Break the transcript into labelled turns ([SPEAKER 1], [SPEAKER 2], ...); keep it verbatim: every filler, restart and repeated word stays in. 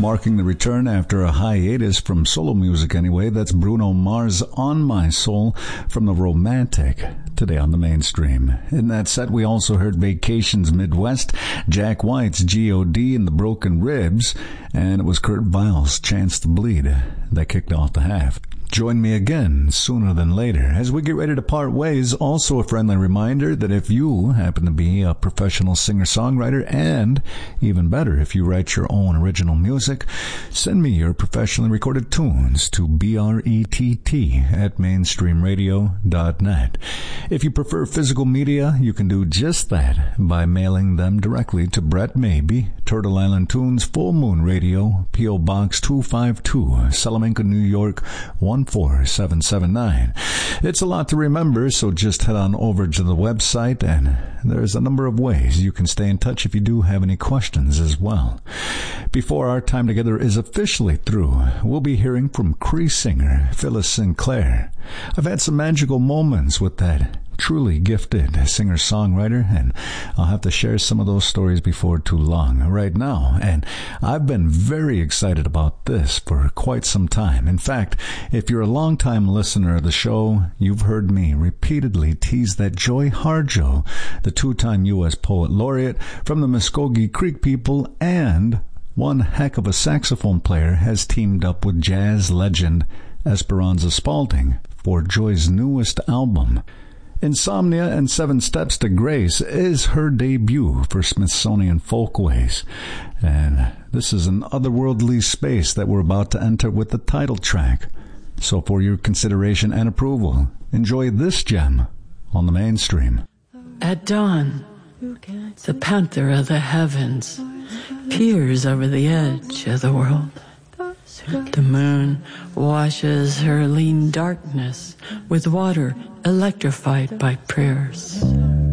[SPEAKER 1] Marking the return after a hiatus from solo music anyway, that's Bruno Mars' On My Soul from The Romantic, today on the Mainstream. In that set, we also heard Vacations Midwest, Jack White's G O D and the Broken Ribs, and it was Kurt Weill's Chance to Bleed that kicked off the half. Join me again sooner than later as we get ready to part ways. Also a friendly reminder that if you happen to be a professional singer-songwriter, and even better, if you write your own original music, send me your professionally recorded tunes to B R E T T at mainstream radio dot net. If you prefer physical media, you can do just that by mailing them directly to Brett Maybe, Turtle Island Tunes, Full Moon Radio, P O. Box two five two, Salamanca, New York, one four seven seven nine. It's a lot to remember, so just head on over to the website, and there's a number of ways you can stay in touch if you do have any questions as well. Before our time together is officially through, we'll be hearing from Cree singer Phyllis Sinclair. I've had some magical moments with that truly gifted singer-songwriter, and I'll have to share some of those stories before too long right now. And I've been very excited about this for quite some time. In fact, if you're a long-time listener of the show, you've heard me repeatedly tease that Joy Harjo, the two-time U S Poet Laureate from the Muskogee Creek people and one heck of a saxophone player, has teamed up with jazz legend Esperanza Spalding for Joy's newest album. Insomnia and Seven Steps to Grace is her debut for Smithsonian Folkways. And this is an otherworldly space that we're about to enter with the title track. So for your consideration and approval, enjoy this gem on the Mainstream.
[SPEAKER 2] At dawn, the panther of the heavens peers over the edge of the world. The moon washes her lean darkness with water electrified by prayers.